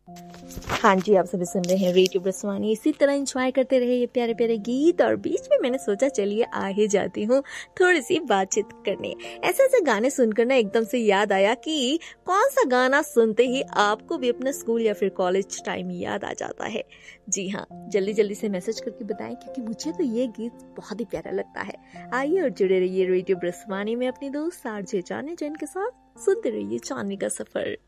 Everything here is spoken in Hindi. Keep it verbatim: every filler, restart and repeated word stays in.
हाँ जी, आप सभी सुन रहे हैं रेडियो ब्रस्वानी। इसी तरह एंजॉय करते रहे ये प्यारे प्यारे गीत। और बीच में मैंने सोचा चलिए आ ही जाती हूँ थोड़ी सी बातचीत करने। ऐसे ऐसे गाने सुनकर ना एकदम से याद आया कि कौन सा गाना सुनते ही आपको भी अपना स्कूल या फिर कॉलेज टाइम याद आ जाता है। जी हाँ, जल्दी जल्दी से मैसेज करके बताएं, क्योंकि मुझे तो ये गीत बहुत ही प्यारा लगता है। आइए और जुड़े रहिए रेडियो ब्रस्वानी में अपनी दोस्त आरजे जाने जैन के साथ। सुनते रहिए चांदनी का सफर।